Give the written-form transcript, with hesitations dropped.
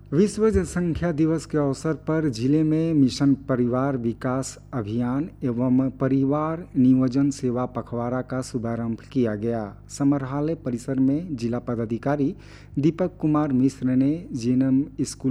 विश्व जनसंख्या दिवस के अवसर पर जिले में मिशन परिवार विकास अभियान एवं परिवार नियोजन सेवा पखवाड़ा का शुभारंभ किया गया। समरहाल परिसर में जिला पदाधिकारी दीपक कुमार मिश्र ने जीएनएम स्कूल